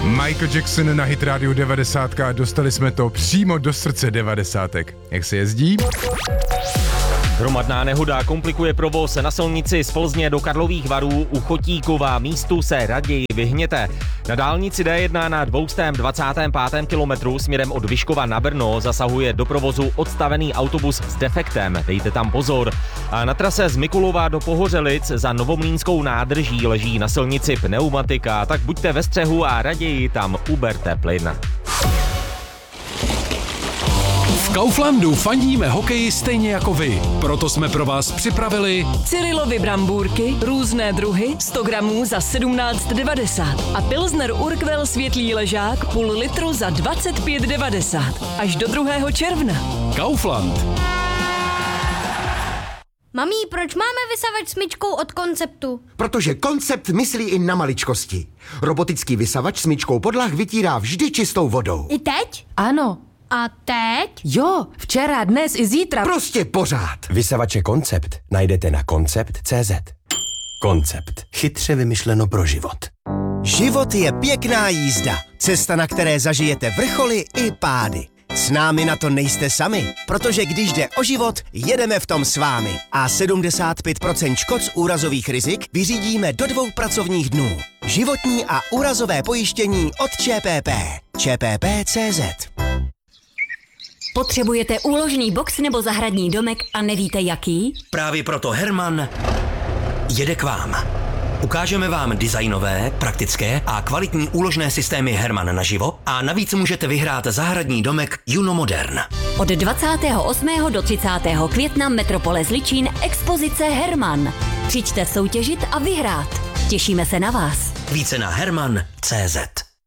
Michael Jackson na Hit Radio 90 a dostali jsme to přímo do srdce 90. Jak se jezdí? Hromadná nehoda komplikuje provoz na silnici z Plzně do Karlových Varů u Chotíkova. Místu se raději vyhněte. Na dálnici D1 na 225. kilometru směrem od Vyškova na Brno zasahuje do provozu odstavený autobus s defektem. Dejte tam pozor. A na trase z Mikulova do Pohořelic za Novomlýnskou nádrží leží na silnici pneumatika, tak buďte ve střehu a raději tam uberte plyn. V Kauflandu fandíme hokeji stejně jako vy. Proto jsme pro vás připravili Cyrilovy brambůrky, různé druhy, 100 gramů za 17,90 a Pilsner Urquell světlý ležák půl litru za 25,90 až do 2. června. Kaufland. Mami, proč máme vysavač smyčkou od Konceptu? Protože Koncept myslí i na maličkosti. Robotický vysavač smyčkou podlah vytírá vždy čistou vodou. I teď? Ano. A teď? Jo, včera, dnes i zítra. Prostě pořád. Vysavače Koncept najdete na koncept.cz. Koncept. Chytře vymyšleno pro život. Život je pěkná jízda. Cesta, na které zažijete vrcholy i pády. S námi na to nejste sami, protože když jde o život, jedeme v tom s vámi. A 75% škod z úrazových rizik vyřídíme do 2 pracovních dnů. Životní a úrazové pojištění od ČPP. ČPP.cz. Potřebujete úložný box nebo zahradní domek a nevíte jaký? Právě proto Herman jede k vám. Ukážeme vám designové, praktické a kvalitní úložné systémy Herman naživo a navíc můžete vyhrát zahradní domek Juno Modern. Od 28. do 30. května Metropole Zličín expozice Herman. Přijďte soutěžit a vyhrát. Těšíme se na vás. Více na herman.cz.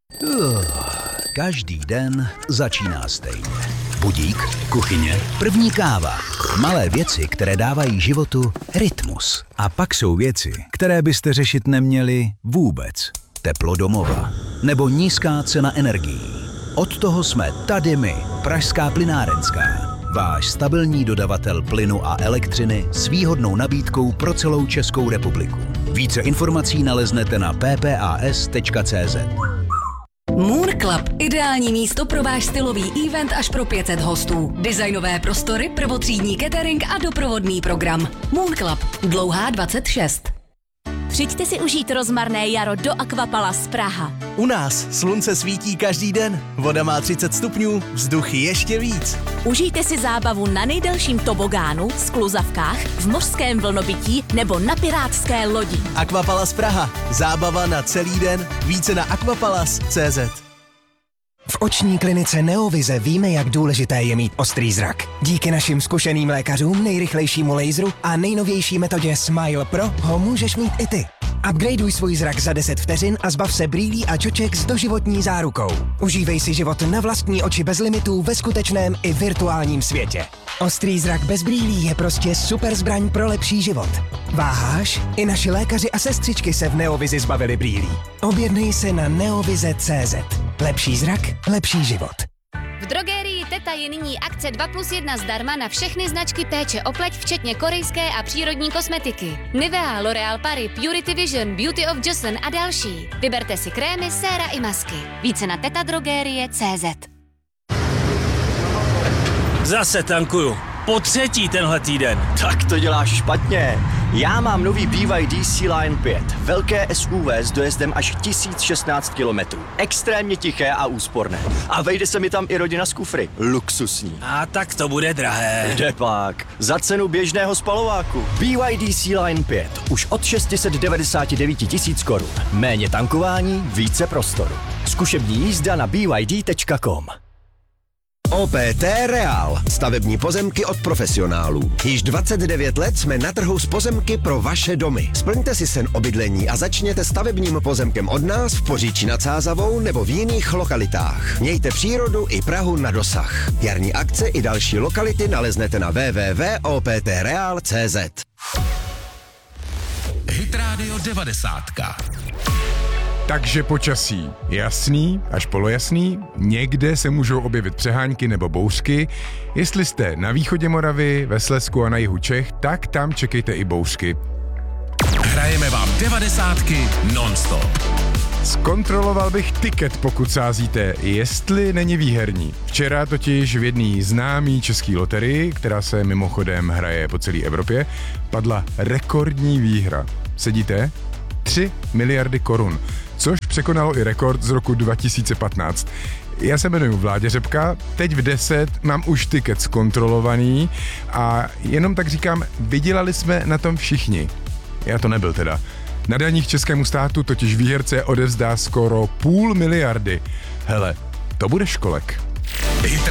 Každý den začíná stejně. Budík, kuchyně, první káva. Malé věci, které dávají životu rytmus. A pak jsou věci, které byste řešit neměli vůbec. Teplo domova nebo nízká cena energií. Od toho jsme tady my, Pražská plynárenská. Váš stabilní dodavatel plynu a elektřiny s výhodnou nabídkou pro celou Českou republiku. Více informací naleznete na ppas.cz. Moon Club. Ideální místo pro váš stylový event až pro 500 hostů. Designové prostory, prvotřídní catering a doprovodný program. Moon Club. Dlouhá 26. Přijďte si užít rozmarné jaro do Aquapalace Praha. U nás slunce svítí každý den, voda má 30 stupňů, vzduch ještě víc. Užijte si zábavu na nejdelším tobogánu, skluzavkách, v mořském vlnobytí nebo na pirátské lodi. Aquapalace Praha. Zábava na celý den. Více na aquapalace.cz. V oční klinice Neovize víme, jak důležité je mít ostrý zrak. Díky našim zkušeným lékařům, nejrychlejšímu laseru a nejnovější metodě Smile Pro ho můžeš mít i ty. Upgradeuj svůj zrak za 10 vteřin a zbav se brýlí a čoček s doživotní zárukou. Užívej si život na vlastní oči bez limitů ve skutečném i virtuálním světě. Ostrý zrak bez brýlí je prostě super zbraň pro lepší život. Váháš? I naši lékaři a sestřičky se v Neovizi zbavili brýlí. Objednej se na neovize.cz. Lepší zrak, lepší život. V drogerii Teta je nyní akce 2+1 zdarma na všechny značky péče o pleť, včetně korejské a přírodní kosmetiky. Nivea, L'Oréal Paris, Purity Vision, Beauty of Joseon a další. Vyberte si krémy, séra i masky. Více na tetadrogerie.cz. Zase tankuju. Po 3. tenhle týden. Tak to děláš špatně. Já mám nový BYD C-Line 5. Velké SUV s dojezdem až 1016 km. Extrémně tiché a úsporné. A vejde se mi tam i rodina z kufry. Luxusní. A tak to bude drahé. Kdepak. Za cenu běžného spalováku. BYD C-Line 5. Už od 699 000 korun. Méně tankování, více prostoru. Zkušební jízda na byd.com. OPT Real. Stavební pozemky od profesionálů. Již 29 let jsme na trhu s pozemky pro vaše domy. Splňte si sen o bydlení a začněte stavebním pozemkem od nás v Poříčí nad Sázavou nebo v jiných lokalitách. Mějte přírodu i Prahu na dosah. Jarní akce i další lokality naleznete na www.optreal.cz. Hit Radio 90. Takže počasí jasný až polojasný, někde se můžou objevit přehánky nebo bouřky. Jestli jste na východě Moravy, ve Slezsku a na jihu Čech, tak tam čekejte i bouřky. Hrajeme vám 90 non-stop. S Kontroloval bych tiket, pokud sázíte, jestli není výherní. Včera totiž v jedné známý český loterii, která se mimochodem hraje po celé Evropě, padla rekordní výhra. Sedíte? 3 miliardy korun, což překonalo i rekord z roku 2015. Já se jmenuji Vláďa Řepka, teď v 10 mám už tiket zkontrolovaný a jenom tak říkám, vydělali jsme na tom všichni. Já to nebyl teda. Na daních českému státu totiž výherce odevzdá skoro 500 miliardy. Hele, to bude školek.